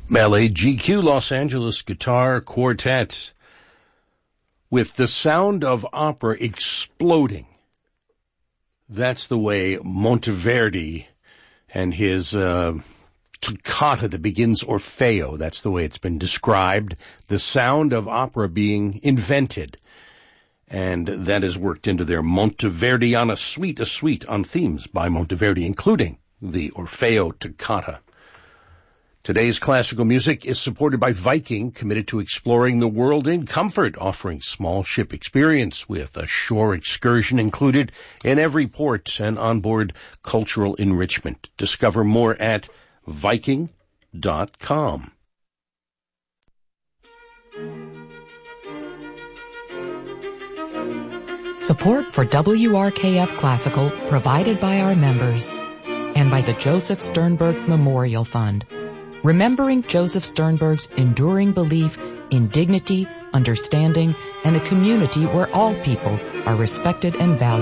LAGQ, Los Angeles Guitar Quartet, with the sound of opera exploding. That's the way Monteverdi and his toccata that begins Orfeo, that's the way it's been described, the sound of opera being invented. And that is worked into their Monteverdiana suite, a suite on themes by Monteverdi, including the Orfeo toccata. Today's classical music is supported by Viking, committed to exploring the world in comfort, offering small ship experience with a shore excursion included in every port and onboard cultural enrichment. Discover more at Viking.com. Support for WRKF Classical provided by our members and by the Joseph Sternberg Memorial Fund, remembering Joseph Sternberg's enduring belief in dignity, understanding, and a community where all people are respected and valued.